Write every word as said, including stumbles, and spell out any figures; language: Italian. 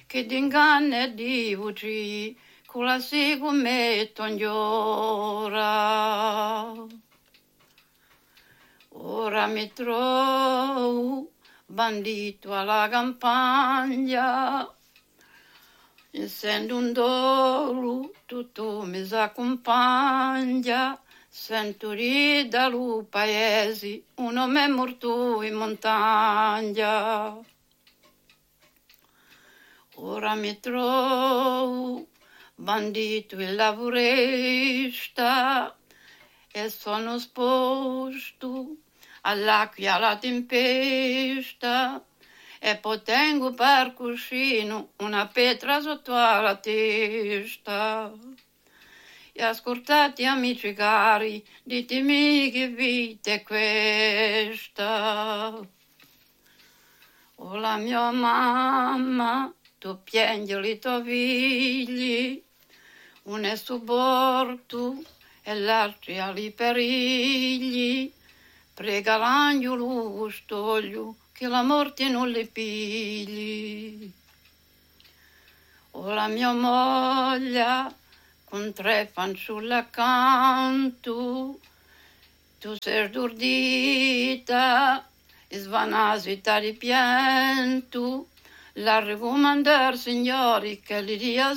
che d'inganno e di voci, con la sigo metto in ora. Ora mi trovo bandito alla campagna, essendo un dolo, tutto mi s'accompagna, sento ridere lo paese, uno mi è morto in montagna. Ora mi trovo bandito in lavorista e sono sposto all'acqua alla tempesta e poi tengo per cuscino una pietra sotto alla testa. E ascoltate amici cari, ditemi che vita è questa. O la mia mamma, tu piangi i tuoi figli, uno è suborto e l'altro ha i perigli. Prega l'angelo lo stoglio che la morte non le pigli. O la mia moglie con tre fanciulle accanto, tu sei stordita e svanasita di pianto, la raccomandare signori che li dia